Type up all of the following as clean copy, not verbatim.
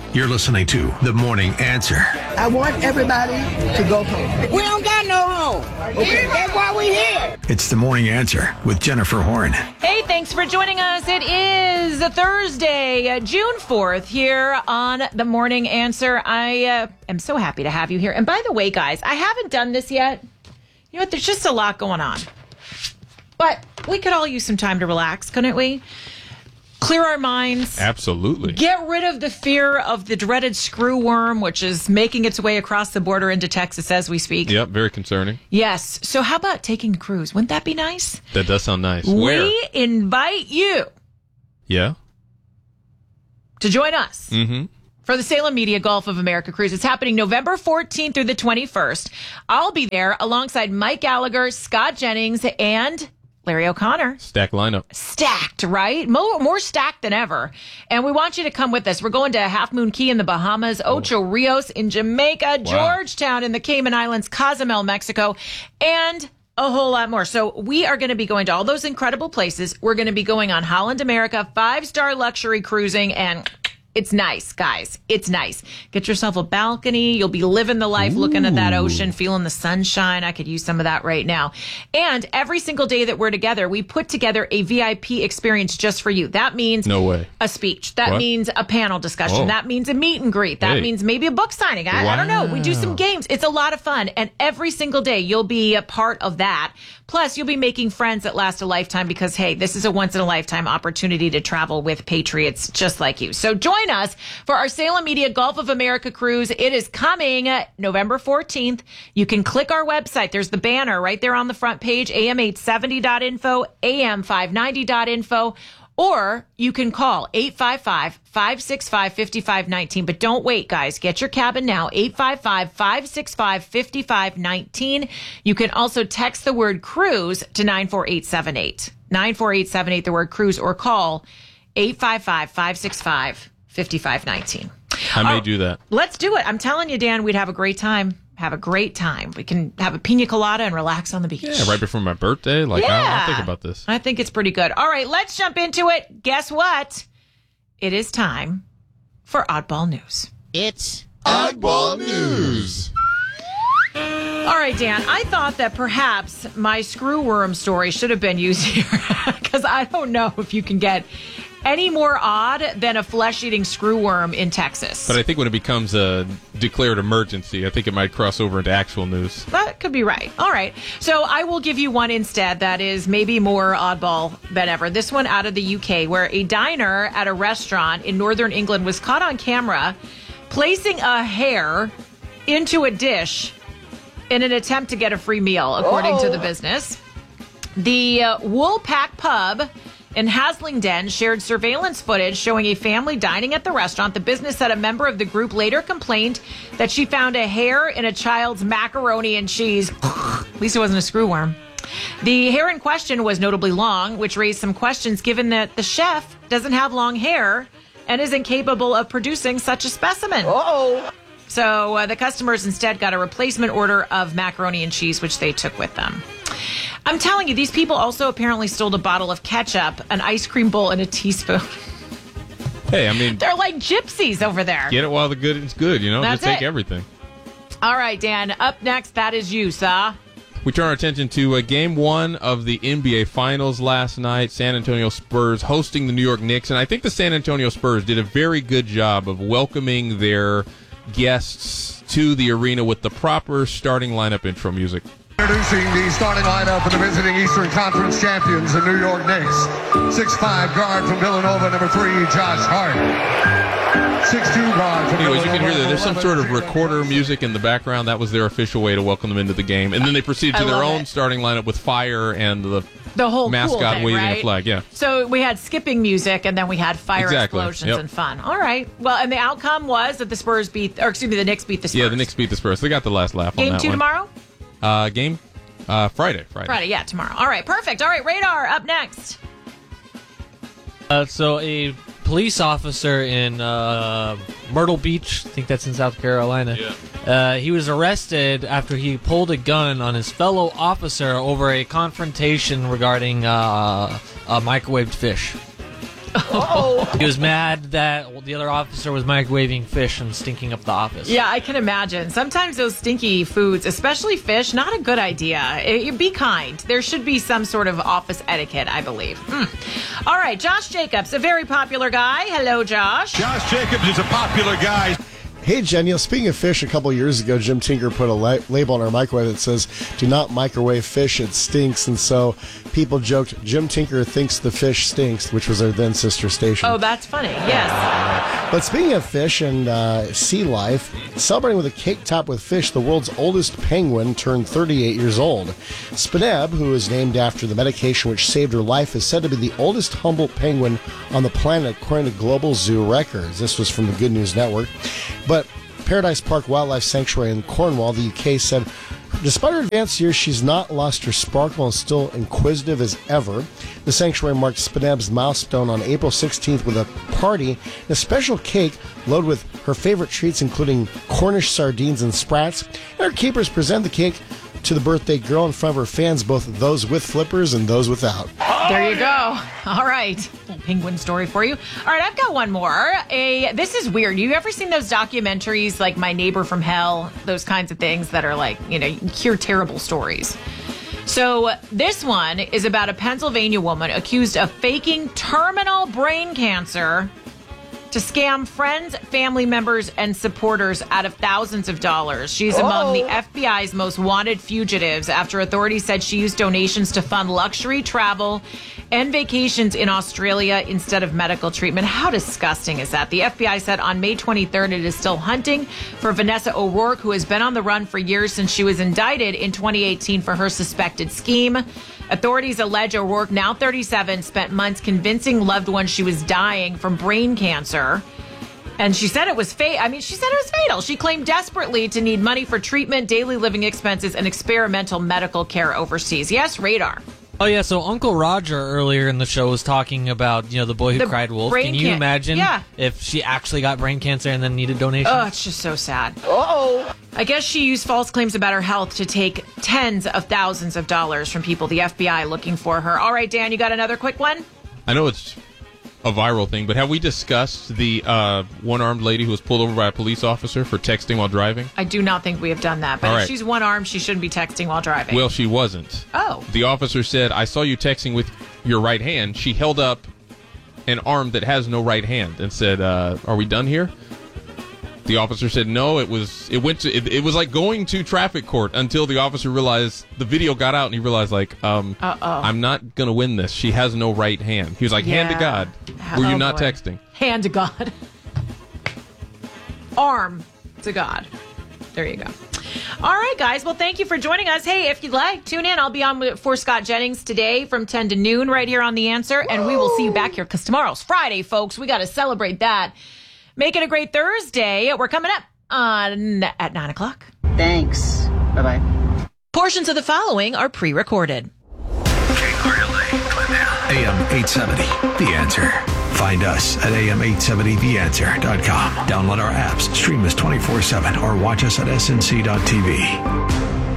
You're listening to The Morning Answer. I want everybody to go home. We don't got no home. Okay. That's why we here. It's The Morning Answer with Jennifer Horn. Hey, thanks for joining us. It is a Thursday, June 4th, here on The Morning Answer. I am so happy to have you here. And by the way, guys, I haven't done this yet. You know what? There's just a lot going on. But we could all use some time to relax, couldn't we? Clear our minds. Absolutely. Get rid of the fear of the dreaded screw worm, which is making its way across the border into Texas as we speak. Yep, very concerning. Yes. So how about taking a cruise? Wouldn't that be nice? That does sound nice. Where? We invite you Yeah. to join us Mm-hmm. for the Salem Media Gulf of America cruise. It's happening November 14th through the 21st. I'll be there alongside Mike Gallagher, Scott Jennings, and Larry O'Connor. Stack lineup. Stacked, right? More stacked than ever. And we want you to come with us. We're going to Half Moon Key in the Bahamas, Ocho Rios in Jamaica, Georgetown in the Cayman Islands, Cozumel, Mexico, and a whole lot more. So we are going to be going to all those incredible places. We're going to be going on Holland America, 5-star luxury cruising, and it's nice, guys. It's nice. Get yourself a balcony. You'll be living the life, looking at that ocean, feeling the sunshine. I could use some of that right now. And every single day that we're together, we put together a VIP experience just for you. That means No way. a speech. That means a panel discussion. Oh. That means a meet and greet. That Hey. means maybe a book signing. I don't know. We do some games. It's a lot of fun. And every single day, you'll be a part of that. Plus, you'll be making friends that last a lifetime because, hey, this is a once-in-a-lifetime opportunity to travel with patriots just like you. So join us for our Salem Media Gulf of America cruise. It is coming November 14th. You can click our website. There's the banner right there on the front page, am870.info, am590.info. Or you can call 855-565-5519. But don't wait, guys. Get your cabin now, 855-565-5519. You can also text the word cruise to 94878. 94878, the word cruise, or call 855-565-5519. I may do that. Let's do it. I'm telling you, Dan, we'd have a great time. Have a great time. We can have a pina colada and relax on the beach. Yeah, right before my birthday. I'll think about this. I think it's pretty good. All right, let's jump into it. Guess what? It is time for Oddball News. It's Oddball News. All right, Dan, I thought that perhaps my screwworm story should have been used here because I don't know if you can get any more odd than a flesh-eating screwworm in Texas. But I think when it becomes a declared emergency, I think it might cross over into actual news. That could be right. All right. So I will give you one instead that is maybe more oddball than ever. This one out of the UK, where a diner at a restaurant in northern England was caught on camera placing a hair into a dish in an attempt to get a free meal, according to the business. The Woolpack Pub in Haslingden shared surveillance footage showing a family dining at the restaurant. The business said a member of the group later complained that she found a hair in a child's macaroni and cheese. At least it wasn't a screwworm. The hair in question was notably long, which raised some questions given that the chef doesn't have long hair and is incapable of producing such a specimen. So the customers instead got a replacement order of macaroni and cheese, which they took with them. I'm telling you, these people also apparently stole a bottle of ketchup, an ice cream bowl, and a teaspoon. Hey, I mean, They're like gypsies over there. get it while the good is good, you know? That's Just take it. everything. All right, Dan, up next, that is you, sir. We turn our attention to Game 1 of the NBA Finals last night. San Antonio Spurs hosting the New York Knicks. And I think the San Antonio Spurs did a very good job of welcoming their guests to the arena with the proper starting lineup intro music. Introducing the starting lineup for the visiting Eastern Conference champions, the New York Knicks. 6'5" guard from Villanova, number 3, Josh Hart. 6'2" guard from Anyways, you can Villanova, hear that there's some 11, sort of Jalen recorder Wilson. music in the background. That was their official way to welcome them into the game. And then they proceeded to I their love own it. starting lineup with fire and the The whole mascot cool thing, waving right? a flag. Yeah. So we had skipping music, and then we had fire Exactly. explosions Yep. and fun. All right. Well, and the outcome was that the Knicks beat the Spurs. Yeah, the Knicks beat the Spurs. They got the last laugh on Game that 2 one. tomorrow? Friday. Friday, yeah, tomorrow. All right, perfect. All right, Radar, up next. So a police officer in Myrtle Beach, I think that's in South Carolina, he was arrested after he pulled a gun on his fellow officer over a confrontation regarding a microwaved fish. He was mad that the other officer was microwaving fish and stinking up the office. Yeah, I can imagine. Sometimes those stinky foods, especially fish, not a good idea. Be kind. There should be some sort of office etiquette, I believe. All right, Josh Jacobs, a very popular guy. Hello, Josh. Josh Jacobs is a popular guy. Hey, Jen, speaking of fish, a couple years ago, Jim Tinker put a label on our microwave that says, "Do not microwave fish, it stinks." And so people joked, Jim Tinker thinks the fish stinks, which was our then sister station. Oh, that's funny. Yes. But speaking of fish and sea life, celebrating with a cake topped with fish, the world's oldest penguin turned 38 years old. Spineb, who is named after the medication which saved her life, is said to be the oldest Humboldt penguin on the planet, according to Global Zoo Records. This was from the Good News Network. But Paradise Park Wildlife Sanctuary in Cornwall, the UK, said despite her advanced years, she's not lost her sparkle and still inquisitive as ever. The sanctuary marked Spineb's milestone on April 16th with a party and a special cake loaded with her favorite treats, including Cornish sardines and sprats. And her keepers present the cake to the birthday girl in front of her fans, both those with flippers and those without. There you go. All right. Little penguin story for you. All right, I've got one more. This is weird. You ever seen those documentaries like My Neighbor from Hell? Those kinds of things that are like, you hear terrible stories. So this one is about a Pennsylvania woman accused of faking terminal brain cancer to scam friends, family members, and supporters out of thousands of dollars. She's among the FBI's most wanted fugitives after authorities said she used donations to fund luxury travel and vacations in Australia instead of medical treatment. How disgusting is that? The FBI said on May 23rd it is still hunting for Vanessa O'Rourke, who has been on the run for years since she was indicted in 2018 for her suspected scheme. Authorities allege O'Rourke, now 37, spent months convincing loved ones she was dying from brain cancer. And she said it was fatal. She claimed desperately to need money for treatment, daily living expenses, and experimental medical care overseas. Yes, Radar. Oh, yeah, so Uncle Roger earlier in the show was talking about, the boy who cried wolf. Can you imagine if she actually got brain cancer and then needed donations? Oh, it's just so sad. I guess she used false claims about her health to take tens of thousands of dollars from people, the FBI looking for her. All right, Dan, you got another quick one? I know it's a viral thing, but have we discussed the one-armed lady who was pulled over by a police officer for texting while driving? I do not think we have done that. But if she's one-armed, she shouldn't be texting while driving. Well, she wasn't. Oh. The officer said, "I saw you texting with your right hand." She held up an arm that has no right hand and said, "Are we done here?" The officer said no. It was like going to traffic court until the officer realized the video got out and he realized I'm not gonna win this. She has no right hand. He was like, hand to God. Were you not texting? Hand to God. Arm to God. There you go. All right, guys. Well, thank you for joining us. Hey, if you'd like, tune in. I'll be on for Scott Jennings today from 10 to noon right here on The Answer. And we will see you back here because tomorrow's Friday, folks. We got to celebrate that. Make it a great Thursday. We're coming up at 9 o'clock. Thanks. Bye-bye. Portions of the following are pre-recorded. AM 870, The Answer. Find us at am870theanswer.com. Download our apps, stream us 24/7, or watch us at snc.tv.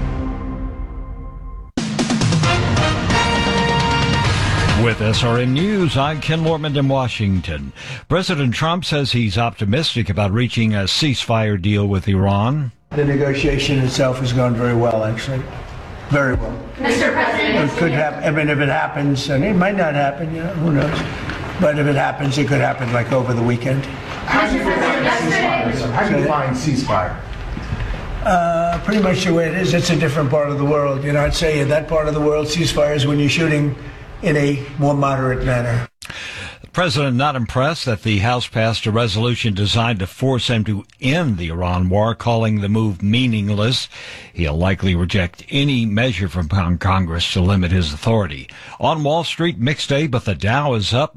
With SRN News, I'm Ken Mortman in Washington. President Trump says he's optimistic about reaching a ceasefire deal with Iran. The negotiation itself has gone very well, actually. Very well. Mr. President. It could happen. I mean, if it happens, and it might not happen, who knows? But if it happens, it could happen like over the weekend. Mr. President, yesterday. How do you define ceasefire? Pretty much the way it is. It's a different part of the world. I'd say in that part of the world, ceasefire is when you're shooting in a more moderate manner. The president not impressed that the House passed a resolution designed to force him to end the Iran war, calling the move meaningless. He'll likely reject any measure from Congress to limit his authority. On Wall Street, mixed day, but the Dow is up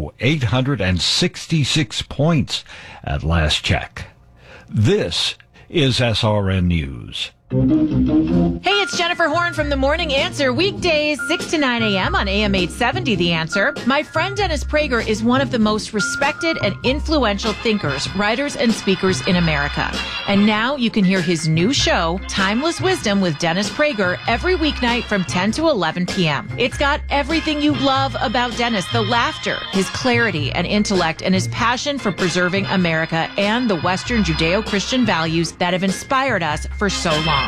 866 points at last check. This is SRN News. Hey, it's Jennifer Horn from The Morning Answer, weekdays 6 to 9 a.m. on AM 870, The Answer. My friend Dennis Prager is one of the most respected and influential thinkers, writers, and speakers in America. And now you can hear his new show, Timeless Wisdom with Dennis Prager, every weeknight from 10 to 11 p.m. It's got everything you love about Dennis, the laughter, his clarity and intellect, and his passion for preserving America and the Western Judeo-Christian values that have inspired us for so long.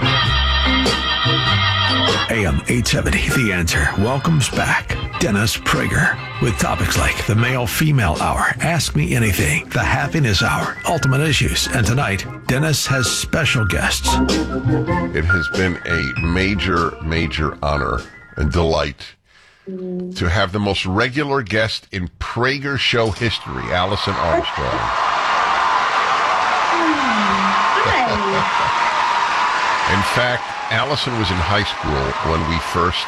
AM 870, The Answer, welcomes back Dennis Prager with topics like the Male-Female Hour, Ask Me Anything, the Happiness Hour, Ultimate Issues, and tonight, Dennis has special guests. It has been a major honor and delight to have the most regular guest in Prager show history, Allison Armstrong. In fact, Allison was in high school when we first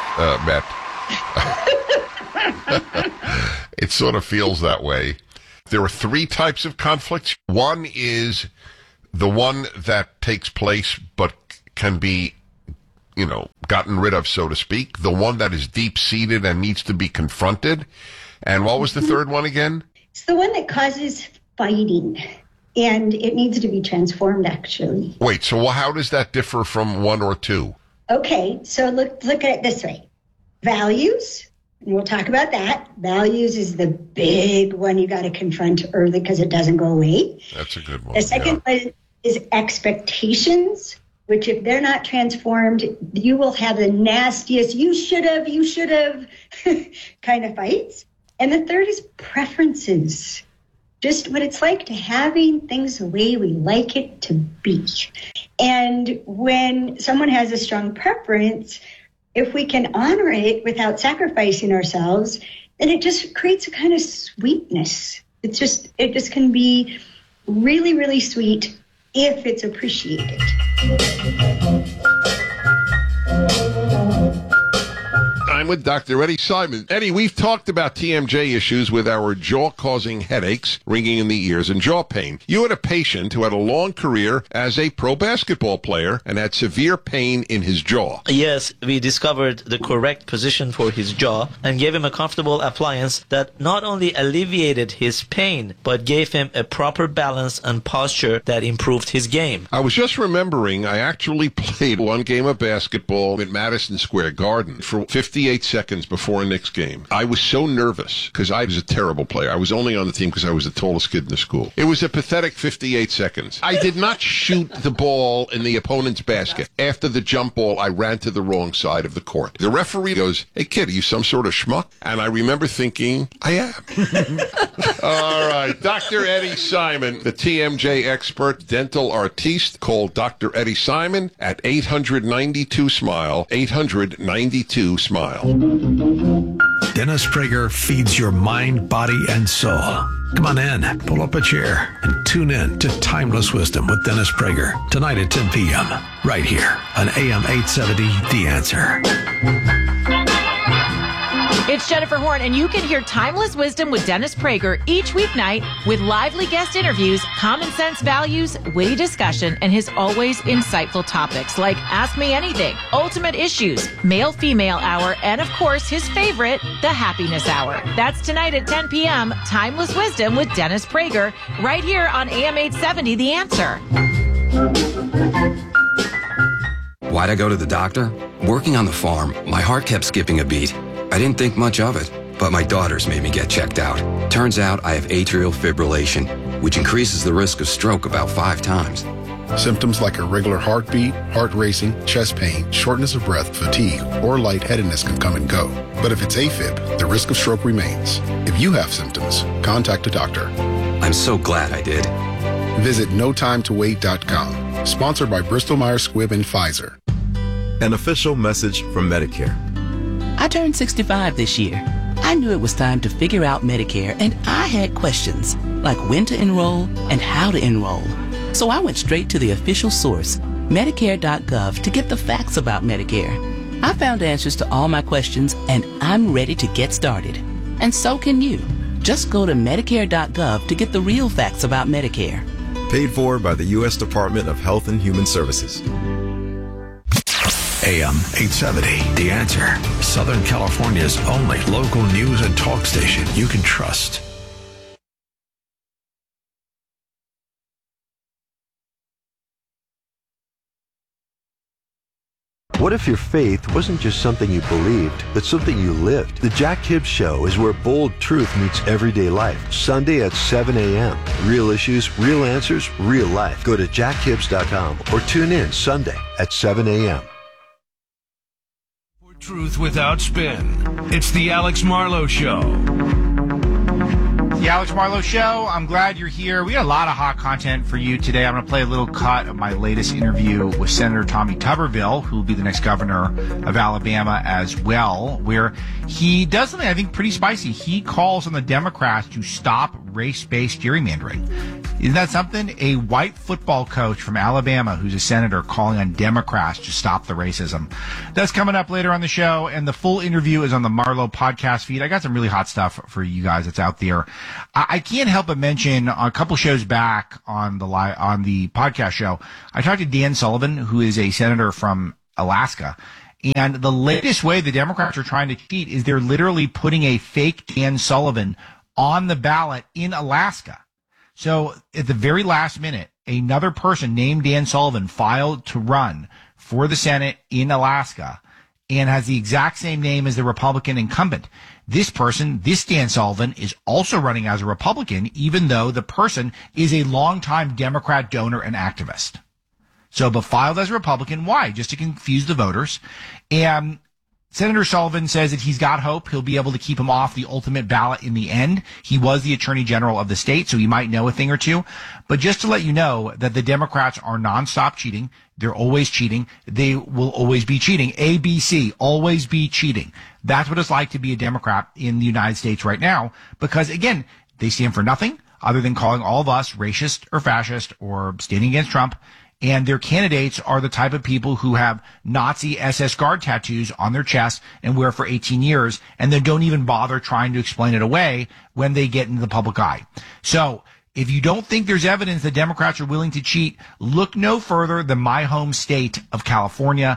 met. It sort of feels that way. There are three types of conflicts. One is the one that takes place but can be, gotten rid of, so to speak. The one that is deep-seated and needs to be confronted. And what was the third one again? It's the one that causes fighting. And it needs to be transformed, actually. Wait, so how does that differ from 1 or 2? Okay, so look at it this way. Values, and we'll talk about that. Values is the big one you got to confront early because it doesn't go away. That's a good one. The second one is expectations, which if they're not transformed, you will have the nastiest, you should have kind of fights. And the third is preferences. Just what it's like to having things the way we like it to be. And when someone has a strong preference, if we can honor it without sacrificing ourselves, then it just creates a kind of sweetness. It just can be really, really sweet if it's appreciated. I'm with Dr. Eddie Simon. Eddie, we've talked about TMJ issues with our jaw-causing headaches, ringing in the ears, and jaw pain. You had a patient who had a long career as a pro basketball player and had severe pain in his jaw. Yes, we discovered the correct position for his jaw and gave him a comfortable appliance that not only alleviated his pain, but gave him a proper balance and posture that improved his game. I was just remembering I actually played one game of basketball at Madison Square Garden for 58 seconds before a Knicks game. I was so nervous because I was a terrible player. I was only on the team because I was the tallest kid in the school. It was a pathetic 58 seconds. I did not shoot the ball in the opponent's basket. After the jump ball, I ran to the wrong side of the court. The referee goes, "Hey, kid, are you some sort of schmuck?" And I remember thinking, I am. All right. Dr. Eddie Simon, the TMJ expert, dental artiste. Call Dr. Eddie Simon at 892-SMILE, 892-SMILE. Dennis Prager feeds your mind, body, and soul. Come on in, pull up a chair, and tune in to Timeless Wisdom with Dennis Prager tonight at 10 p.m. right here on AM 870, The Answer. It's Jennifer Horn, and you can hear Timeless Wisdom with Dennis Prager each weeknight with lively guest interviews, common sense values, witty discussion, and his always insightful topics like Ask Me Anything, Ultimate Issues, Male-Female Hour, and of course, his favorite, the Happiness Hour. That's tonight at 10 p.m., Timeless Wisdom with Dennis Prager, right here on AM 870, The Answer. Why'd I go to the doctor? Working on the farm, my heart kept skipping a beat. I didn't think much of it, but my daughters made me get checked out. Turns out I have atrial fibrillation, which increases the risk of stroke about 5 times. Symptoms like irregular heartbeat, heart racing, chest pain, shortness of breath, fatigue, or lightheadedness can come and go. But if it's AFib, the risk of stroke remains. If you have symptoms, contact a doctor. I'm so glad I did. Visit NoTimeToWait.com. Sponsored by Bristol-Myers Squibb and Pfizer. An official message from Medicare. I turned 65 this year. I knew it was time to figure out Medicare, and I had questions, like when to enroll and how to enroll. So I went straight to the official source, Medicare.gov, to get the facts about Medicare. I found answers to all my questions, and I'm ready to get started. And so can you. Just go to Medicare.gov to get the real facts about Medicare. Paid for by the U.S. Department of Health and Human Services. AM 870. The Answer. Southern California's only local news and talk station you can trust. What if your faith wasn't just something you believed, but something you lived? The Jack Hibbs Show is where bold truth meets everyday life. Sunday at 7 a.m. Real issues, real answers, real life. Go to jackhibbs.com or tune in Sunday at 7 a.m. For truth without spin. It's the Alex Marlowe Show. The Alex Marlowe Show. I'm glad you're here. We got a lot of hot content for you today. I'm going to play a little cut of my latest interview with Senator Tommy Tuberville, who will be the next governor of Alabama as well, where he does something I think pretty spicy. He calls on the Democrats to stop race-based gerrymandering. Isn't that something? A white football coach from Alabama who's a senator calling on Democrats to stop the racism. That's coming up later on the show, and the full interview is on the Marlowe podcast feed. I got some really hot stuff for you guys that's out there. I can't help but mention a couple shows back on the podcast show, I talked to Dan Sullivan, who is a senator from Alaska. And the latest way the Democrats are trying to cheat is they're literally putting a fake Dan Sullivan on the ballot in Alaska. So at the very last minute, another person named Dan Sullivan filed to run for the Senate in Alaska and has the exact same name as the Republican incumbent. This person, this Dan Sullivan, is also running as a Republican, even though the person is a longtime Democrat donor and activist. So, but filed as a Republican. Why? Just to confuse the voters. And Senator Sullivan says that he's got hope. He'll be able to keep him off the ultimate ballot in the end. He was the Attorney General of the state, so he might know a thing or two. But just to let you know that the Democrats are nonstop cheating. They're always cheating. They will always be cheating. ABC, always be cheating. That's what it's like to be a Democrat in the United States right now. Because, again, they stand for nothing other than calling all of us racist or fascist or standing against Trump. And their candidates are the type of people who have Nazi SS guard tattoos on their chest and wear for 18 years and then don't even bother trying to explain it away when they get into the public eye. So if you don't think there's evidence that Democrats are willing to cheat, look no further than my home state of California,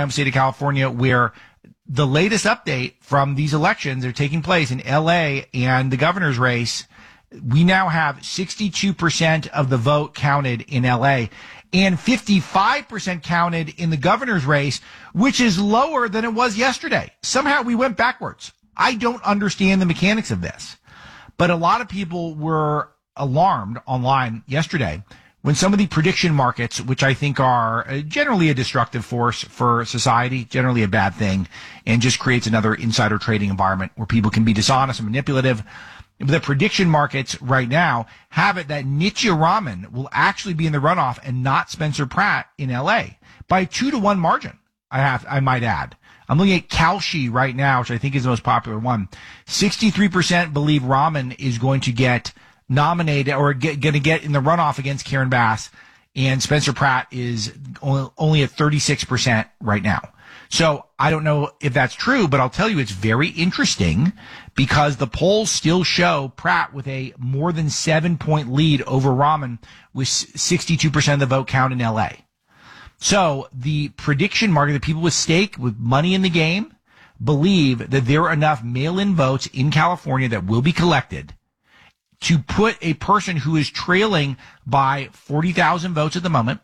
where the latest update from these elections are taking place in LA and the governor's race. We now have 62% of the vote counted in LA. And 55% counted in the governor's race, which is lower than it was yesterday. Somehow we went backwards. I don't understand the mechanics of this. But a lot of people were alarmed online yesterday when some of the prediction markets, which I think are generally a destructive force for society, generally a bad thing, and just creates another insider trading environment where people can be dishonest and manipulative. The prediction markets right now have it that Nitya Raman will actually be in the runoff and not Spencer Pratt in LA by a 2-1 margin. I might add. I'm looking at Kalshi right now, which I think is the most popular one. 63% believe Raman is going to get nominated or going to get in the runoff against Karen Bass, and Spencer Pratt is only at 36% right now. So I don't know if that's true, but I'll tell you it's very interesting because the polls still show Pratt with a more than 7-point lead over Raman with 62% of the vote count in LA. So the prediction market, the people with stake, with money in the game, believe that there are enough mail-in votes in California that will be collected to put a person who is trailing by 40,000 votes at the moment,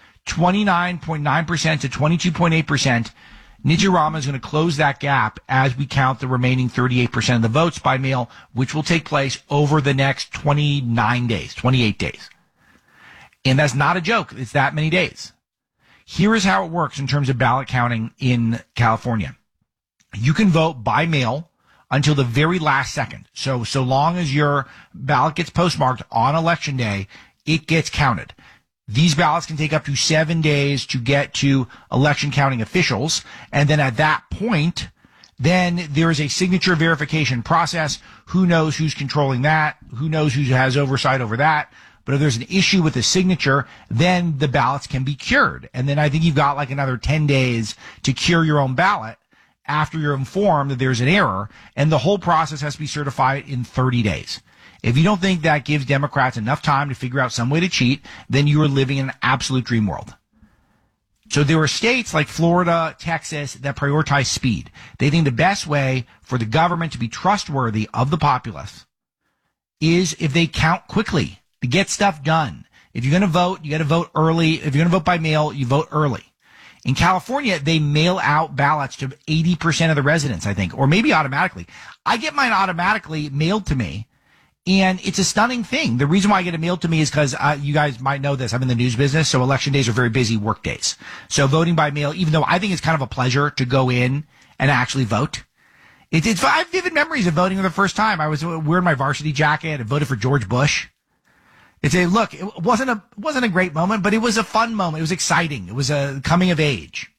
29.9% to 22.8%. Nitya Raman is going to close that gap as we count the remaining 38% of the votes by mail, which will take place over the next 28 days. And that's not a joke. It's that many days. Here is how it works in terms of ballot counting in California. You can vote by mail until the very last second. So long as your ballot gets postmarked on election day, it gets counted. These ballots can take up to 7 days to get to election counting officials. And then at that point, then there is a signature verification process. Who knows who's controlling that? Who knows who has oversight over that? But if there's an issue with the signature, then the ballots can be cured. And then I think you've got like another 10 days to cure your own ballot after you're informed that there's an error. And the whole process has to be certified in 30 days. If you don't think that gives Democrats enough time to figure out some way to cheat, then you are living in an absolute dream world. So there are states like Florida, Texas that prioritize speed. They think the best way for the government to be trustworthy of the populace is if they count quickly to get stuff done. If you're going to vote, you got to vote early. If you're going to vote by mail, you vote early. In California, they mail out ballots to 80% of the residents, I think, or maybe automatically. I get mine automatically mailed to me, and it's a stunning thing. The reason why I get it mailed to me is because you guys might know this. I'm in the news business, so election days are very busy work days. So voting by mail, even though I think it's kind of a pleasure to go in and actually vote, I have vivid memories of voting for the first time. I was wearing my varsity jacket and voted for George Bush. Look, it wasn't a great moment, but it was a fun moment. It was exciting. It was a coming of age.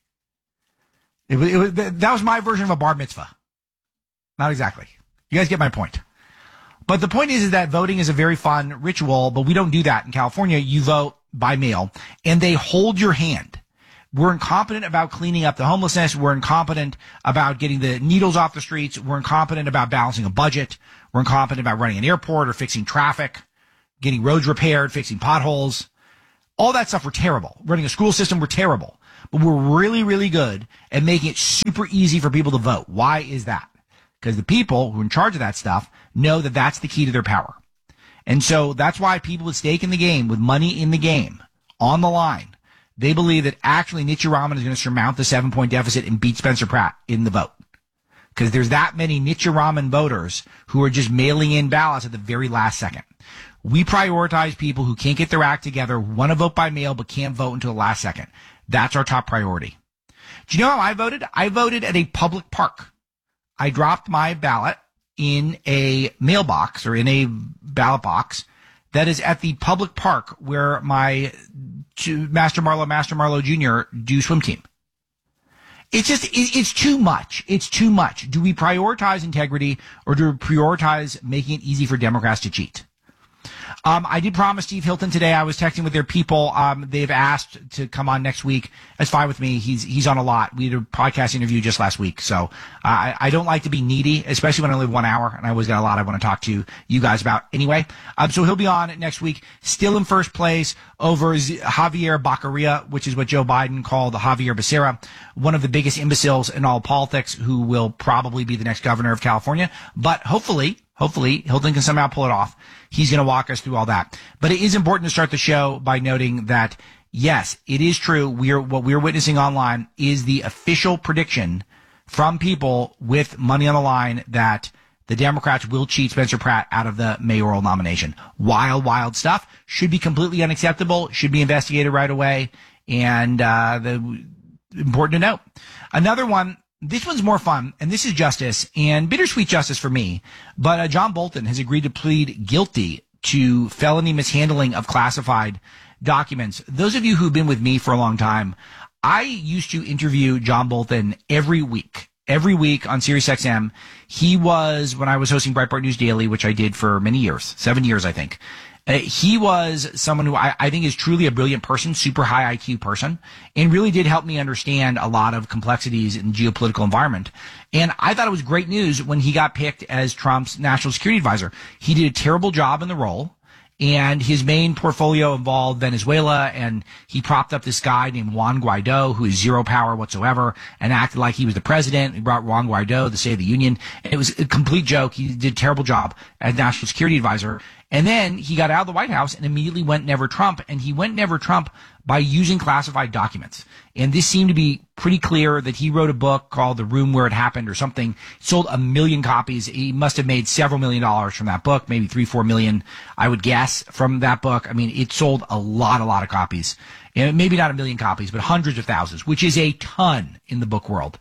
That was my version of a bar mitzvah. Not exactly. You guys get my point. But the point is that voting is a very fun ritual, but we don't do that in California. You vote by mail, and they hold your hand. We're incompetent about cleaning up the homelessness. We're incompetent about getting the needles off the streets. We're incompetent about balancing a budget. We're incompetent about running an airport or fixing traffic, getting roads repaired, fixing potholes. All that stuff, we're terrible. Running a school system, we're terrible. But we're really, really good at making it super easy for people to vote. Why is that? Because the people who are in charge of that stuff know that that's the key to their power. And so that's why people with stake in the game, with money in the game, on the line, they believe that actually Nietzsche Raman is going to surmount the 7-point deficit and beat Spencer Pratt in the vote. Because there's that many Nietzsche Raman voters who are just mailing in ballots at the very last second. We prioritize people who can't get their act together, want to vote by mail, but can't vote until the last second. That's our top priority. Do you know how I voted? I voted at a public park. I dropped my ballot in a mailbox or in a ballot box that is at the public park where my Master Marlowe Jr. do swim team. It's too much. It's too much. Do we prioritize integrity or do we prioritize making it easy for Democrats to cheat? I did promise Steve Hilton today. I was texting with their people. They've asked to come on next week. That's fine with me. He's on a lot. We did a podcast interview just last week. So I don't like to be needy, especially when I only have 1 hour and I always got a lot I want to talk to you guys about anyway. So he'll be on next week, still in first place over Javier Baccaria, which is what Joe Biden called Javier Becerra, one of the biggest imbeciles in all politics, who will probably be the next governor of California. But hopefully Hilton can somehow pull it off. He's going to walk us through all that. But it is important to start the show by noting that, yes, it is true. What we're witnessing online is the official prediction from people with money on the line that the Democrats will cheat Spencer Pratt out of the mayoral nomination. Wild stuff. Should be completely unacceptable. Should be investigated right away. And important to note. Another one. This one's more fun, and this is justice, and bittersweet justice for me. But John Bolton has agreed to plead guilty to felony mishandling of classified documents. Those of you who've been with me for a long time, I used to interview John Bolton every week on SiriusXM. He was, when I was hosting Breitbart News Daily, which I did for many years, 7 years, I think. He was someone who I think is truly a brilliant person, super high IQ person, and really did help me understand a lot of complexities in the geopolitical environment. And I thought it was great news when he got picked as Trump's national security advisor. He did a terrible job in the role, and his main portfolio involved Venezuela, and he propped up this guy named Juan Guaido, who has zero power whatsoever, and acted like he was the president. He brought Juan Guaido, the State of the Union, and it was a complete joke. He did a terrible job as national security advisor. And then he got out of the White House and immediately went Never Trump, and he went Never Trump by using classified documents. And this seemed to be pretty clear that he wrote a book called The Room Where It Happened or something. Sold 1 million copies. He must have made several $1 million from that book, maybe 3-4 million, I would guess, from that book. I mean, it sold a lot of copies. And maybe not 1 million copies, but hundreds of thousands, which is a ton in the book world.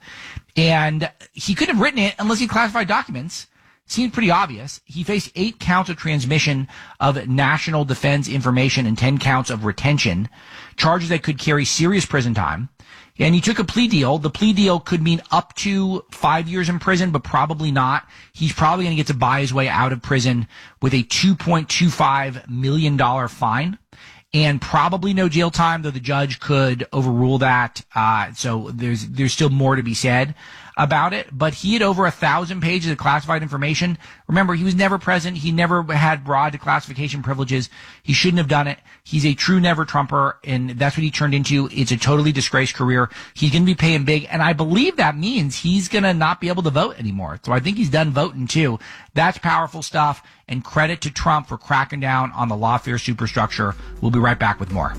And he couldn't have written it unless he classified documents. Seemed pretty obvious. He faced 8 counts of transmission of national defense information and 10 counts of retention, charges that could carry serious prison time. And he took a plea deal. The plea deal could mean up to 5 years in prison, but probably not. He's probably going to get to buy his way out of prison with a $2.25 million fine. And probably no jail time, though the judge could overrule that. So there's still more to be said. about it, but he had over 1,000 pages of classified information. Remember, he was never present. He never had broad declassification privileges. He shouldn't have done it. He's a true never Trumper, and that's what he turned into. It's a totally disgraced career. He's going to be paying big, and I believe that means he's going to not be able to vote anymore. So I think he's done voting too. That's powerful stuff, and credit to Trump for cracking down on the lawfare superstructure. We'll be right back with more.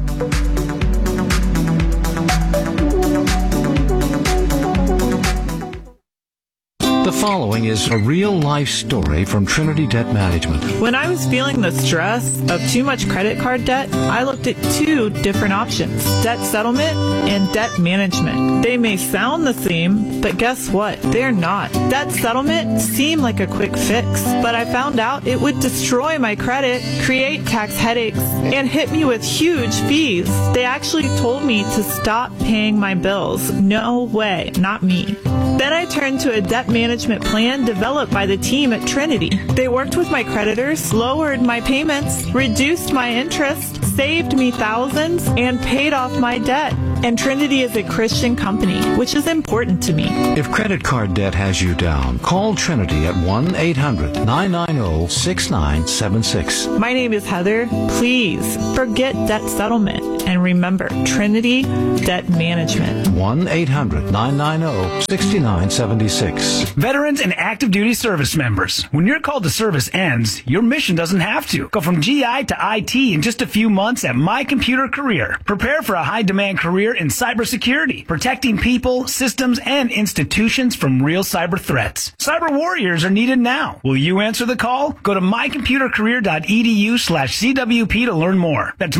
The following is a real-life story from Trinity Debt Management. When I was feeling the stress of too much credit card debt, I looked at two different options: debt settlement and debt management. They may sound the same, but guess what? They're not. Debt settlement seemed like a quick fix, but I found out it would destroy my credit, create tax headaches, and hit me with huge fees. They actually told me to stop paying my bills. No way, not me. Then I turned to a debt management plan developed by the team at Trinity. They worked with my creditors, lowered my payments, reduced my interest, saved me thousands, and paid off my debt. And Trinity is a Christian company, which is important to me. If credit card debt has you down, call Trinity at 1-800-990-6976. My name is Heather. Please forget debt settlement and remember Trinity Debt Management. 1-800-990-6976. Veterans and active duty service members, when your call to service ends, your mission doesn't have to. Go from GI to IT in just a few months at My Computer Career. Prepare for a high-demand career in cybersecurity, protecting people, systems, and institutions from real cyber threats. Cyber warriors are needed now. Will you answer the call? Go to mycomputercareer.edu/CWP to learn more. That's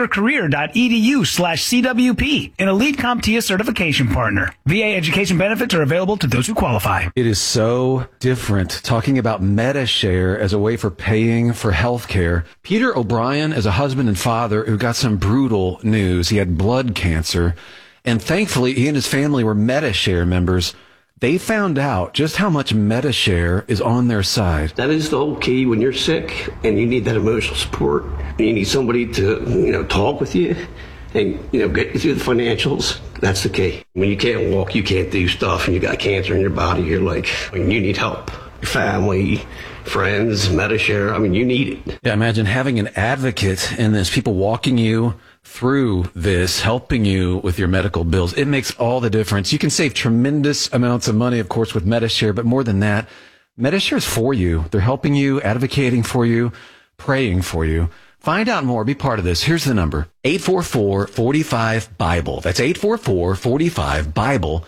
mycomputercareer.edu/CWP, an elite CompTIA certification partner. VA education benefits are available to those who qualify. It is so different talking about MediShare as a way for paying for health care. Peter O'Brien is a husband and father who got some brutal news. He had blood cancer. And thankfully, he and his family were MediShare members. They found out just how much MediShare is on their side. That is the whole key when you're sick and you need that emotional support. And you need somebody to, talk with you and, get you through the financials. That's the key. When you can't walk, you can't do stuff, and you got cancer in your body, you're like, you need help. Your family, friends, MediShare, you need it. Yeah, imagine having an advocate in this, people walking you through this, helping you with your medical bills. It makes all the difference. You can save tremendous amounts of money, of course, with MediShare, but more than that, MediShare is for you. They're helping you, advocating for you, praying for you. Find out more. Be part of this. Here's the number. 844-45-BIBLE. That's 844-45-BIBLE.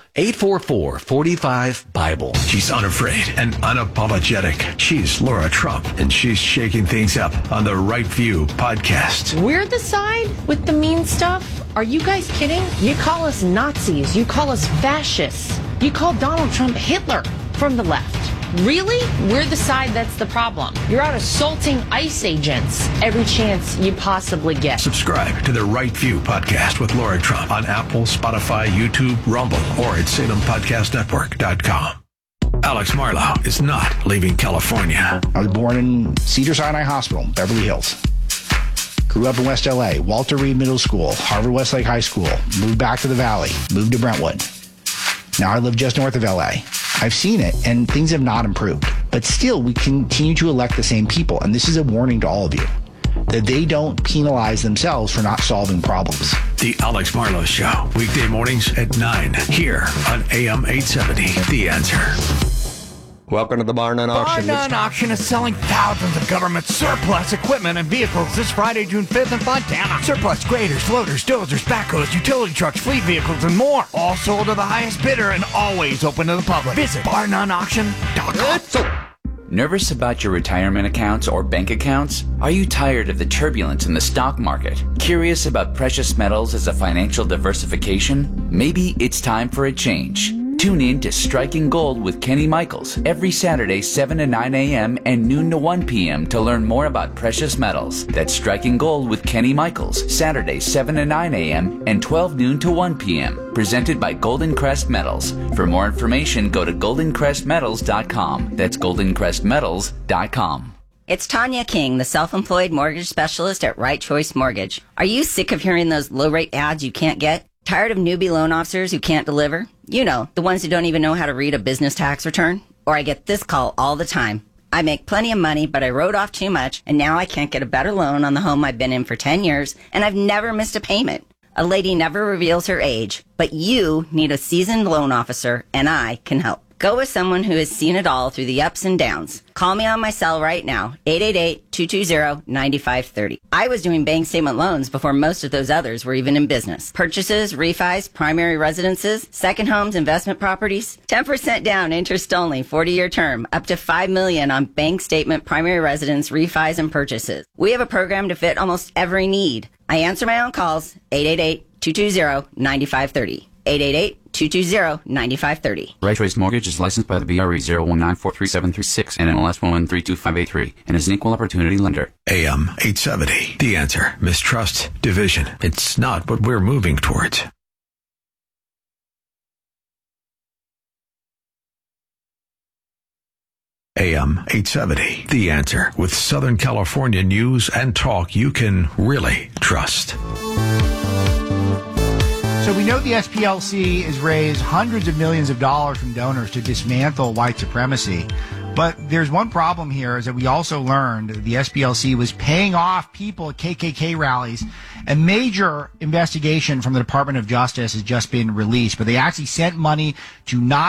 844-45-BIBLE. She's unafraid and unapologetic. She's Laura Trump, and she's shaking things up on the Right View podcast. We're the side with the mean stuff? Are you guys kidding? You call us Nazis. You call us fascists. You call Donald Trump Hitler from the left. Really? We're the side that's the problem. You're out assaulting ICE agents every chance you possibly get. Subscribe to the Right View podcast with Laura Trump on Apple, Spotify, YouTube, Rumble, or at SalemPodcastNetwork.com. Alex Marlow is not leaving California. I was born in Cedars-Sinai Hospital, Beverly Hills. Grew up in West LA, Walter Reed Middle School, Harvard Westlake High School, moved back to the Valley, moved to Brentwood. Now I live just north of LA. I've seen it, and things have not improved. But still, we continue to elect the same people, and this is a warning to all of you, that they don't penalize themselves for not solving problems. The Alex Marlow Show, weekday mornings at 9, here on AM 870, The Answer. Welcome to the Bar None Auction. Bar None Auction is selling thousands of government surplus equipment and vehicles this Friday, June 5th in Fontana. Surplus graders, loaders, dozers, backhoes, utility trucks, fleet vehicles, and more. All sold to the highest bidder and always open to the public. Visit barnoneauction.com. Nervous about your retirement accounts or bank accounts? Are you tired of the turbulence in the stock market? Curious about precious metals as a financial diversification? Maybe it's time for a change. Tune in to Striking Gold with Kenny Michaels every Saturday 7 to 9 a.m. and noon to 1 p.m. to learn more about precious metals. That's Striking Gold with Kenny Michaels, Saturday 7 to 9 a.m. and 12 noon to 1 p.m. Presented by Golden Crest Metals. For more information, go to goldencrestmetals.com. That's goldencrestmetals.com. It's Tanya King, the self-employed mortgage specialist at Right Choice Mortgage. Are you sick of hearing those low-rate ads you can't get? Tired of newbie loan officers who can't deliver? You know, the ones who don't even know how to read a business tax return. Or I get this call all the time. I make plenty of money, but I wrote off too much, and now I can't get a better loan on the home I've been in for 10 years, and I've never missed a payment. A lady never reveals her age, but you need a seasoned loan officer, and I can help. Go with someone who has seen it all through the ups and downs. Call me on my cell right now, 888-220-9530. I was doing bank statement loans before most of those others were even in business. Purchases, refis, primary residences, second homes, investment properties. 10% down, interest only, 40-year term, up to $5 million on bank statement, primary residence, refis, and purchases. We have a program to fit almost every need. I answer my own calls, 888-220-9530. 888-220-9530. Right Choice Mortgage is licensed by the BRE 019437336 and NMLS 1132583 and is an equal opportunity lender. AM 870. The Answer. Mistrust, division. It's not what we're moving towards. AM 870. The Answer. With Southern California news and talk you can really trust. So we know the SPLC has raised hundreds of millions of dollars from donors to dismantle white supremacy. But there's one problem here is that we also learned that the SPLC was paying off people at KKK rallies. A major investigation from the Department of Justice has just been released, but they actually sent money to